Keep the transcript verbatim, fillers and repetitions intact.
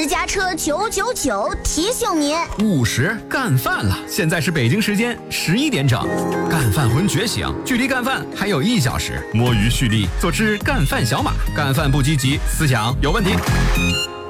私家车九九九提醒您： 午时干饭了，现在是北京时间十一点整，干饭魂觉醒，距离干饭还有一小时，摸鱼蓄力，做只干饭小马，干饭不积极，思想有问题。